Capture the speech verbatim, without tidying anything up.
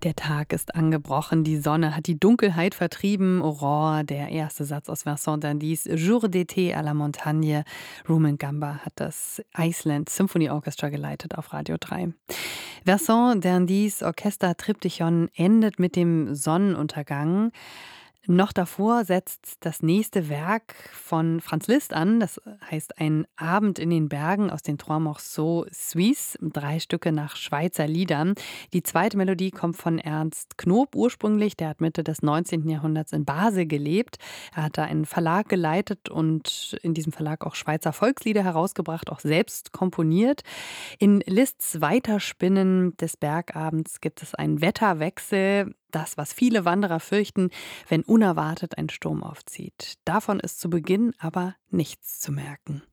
Der Tag ist angebrochen, die Sonne hat die Dunkelheit vertrieben. Aurore, der erste Satz aus Vincent d'Indy's Jour d'été à la montagne. Rumen Gamba hat das Iceland Symphony Orchestra geleitet auf Radio drei. Vincent d'Indy's Orchester Triptychon endet mit dem Sonnenuntergang. Noch davor setzt das nächste Werk von Franz Liszt an. Das heißt Ein Abend in den Bergen aus den Trois Morceaux Suisses. Drei Stücke nach Schweizer Liedern. Die zweite Melodie kommt von Ernst Knob ursprünglich. Der hat Mitte des neunzehnten Jahrhunderts in Basel gelebt. Er hat da einen Verlag geleitet und in diesem Verlag auch Schweizer Volkslieder herausgebracht, auch selbst komponiert. In Liszt's Weiterspinnen des Bergabends gibt es einen Wetterwechsel. Das, was viele Wanderer fürchten, wenn unerwartet ein Sturm aufzieht. Davon ist zu Beginn aber nichts zu merken.